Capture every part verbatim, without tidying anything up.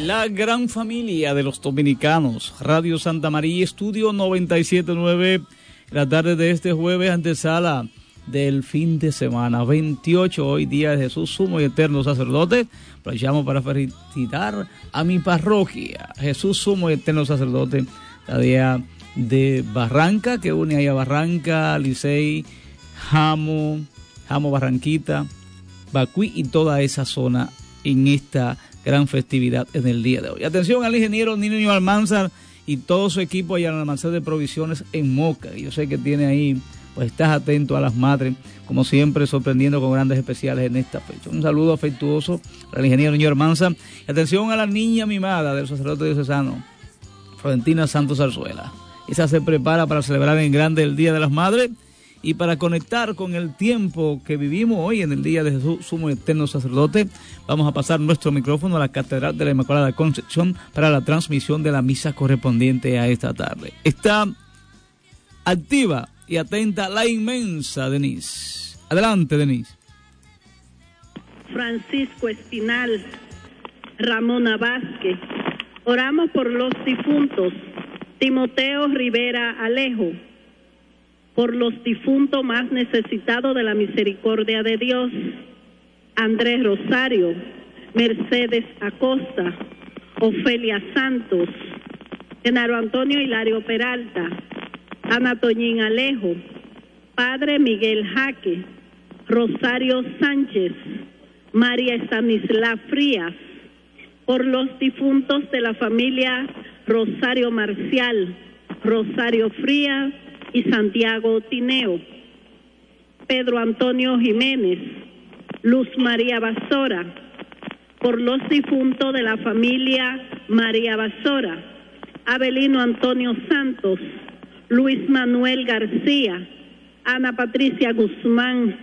La gran familia de los dominicanos, Radio Santa María, Estudio noventa y siete punto nueve, la tarde de este jueves, antesala del fin de semana, veintiocho, hoy día de Jesús, sumo y eterno sacerdote. Aprovechamos para felicitar a mi parroquia, Jesús, sumo y eterno sacerdote, la día de Barranca, que une ahí a Barranca, Licey, Jamo, Jamo Barranquita, Bacuí y toda esa zona en esta gran festividad en el día de hoy. Atención al ingeniero Niño Almanzar y todo su equipo allá en el almacén de provisiones en Moca. Yo sé que tiene ahí, pues estás atento a las madres, como siempre, sorprendiendo con grandes especiales en esta fecha. Un saludo afectuoso al ingeniero Niño Almanzar. Y atención a la niña mimada del sacerdote diocesano, Florentina Santos Zarzuela. Esa se prepara para celebrar en grande el Día de las Madres y para conectar con el tiempo que vivimos hoy en el Día de Jesús, sumo y eterno sacerdote. Vamos a pasar nuestro micrófono a la Catedral de la Inmaculada Concepción para la transmisión de la misa correspondiente a esta tarde. Está activa y atenta la inmensa Denise. Adelante, Denise. Francisco Espinal, Ramona Vázquez. Oramos por los difuntos. Timoteo Rivera Alejo, por los difuntos más necesitados de la misericordia de Dios. Andrés Rosario, Mercedes Acosta, Ofelia Santos, Genaro Antonio Hilario Peralta, Ana Toñín Alejo, Padre Miguel Jaque, Rosario Sánchez, María Estanislá Frías, por los difuntos de la familia Rosario Marcial, Rosario Frías y Santiago Tineo, Pedro Antonio Jiménez, Luz María Basora, por los difuntos de la familia María Basora, Abelino Antonio Santos, Luis Manuel García, Ana Patricia Guzmán,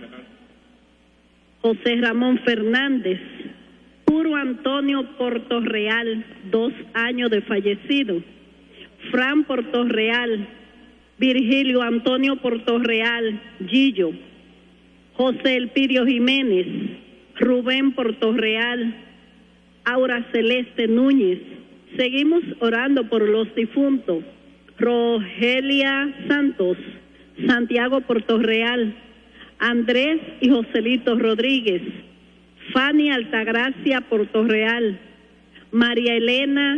José Ramón Fernández, Puro Antonio Portorreal, dos años de fallecido, Fran Portorreal, Virgilio Antonio Portorreal, Gillo, José Elpidio Jiménez, Rubén Portorreal, Aura Celeste Núñez. Seguimos orando por los difuntos. Rogelia Santos, Santiago Portorreal, Andrés y Joselito Rodríguez, Fanny Altagracia Portorreal, María Elena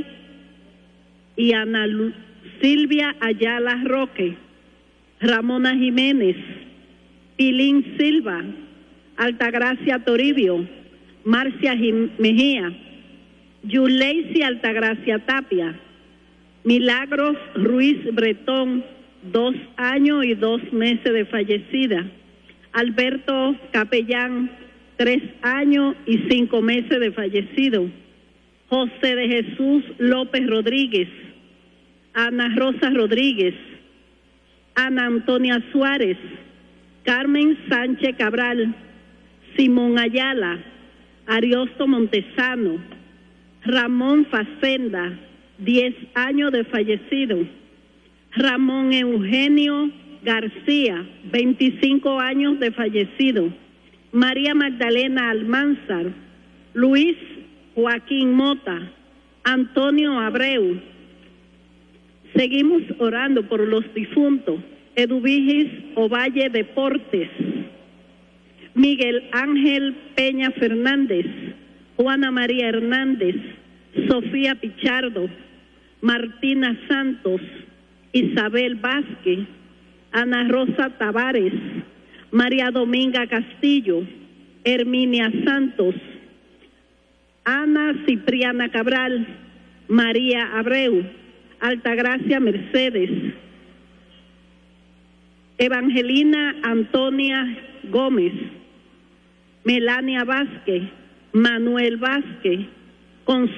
y Ana Lu Silvia Ayala Roque, Ramona Jiménez, Pilín Silva, Altagracia Toribio, Marcia Jim Mejía, Yuleisi Altagracia Tapia, Milagros Ruiz Bretón, dos años y dos meses de fallecida, Alberto Capellán, tres años y cinco meses de fallecido, José de Jesús López Rodríguez, Ana Rosa Rodríguez, Ana Antonia Suárez, Carmen Sánchez Cabral, Simón Ayala, Ariosto Montesano, Ramón Facenda, diez años de fallecido, Ramón Eugenio García, veinticinco años de fallecido, María Magdalena Almanzar, Luis Joaquín Mota, Antonio Abreu. Seguimos orando por los difuntos. Eduvigis Ovalle Deportes, Miguel Ángel Peña Fernández, Juana María Hernández, Sofía Pichardo, Martina Santos, Isabel Vázquez, Ana Rosa Tavares, María Dominga Castillo, Herminia Santos, Ana Cipriana Cabral, María Abreu, Altagracia Mercedes, Evangelina Antonia Gómez, Melania Vázquez, Manuel Vázquez, Consuelo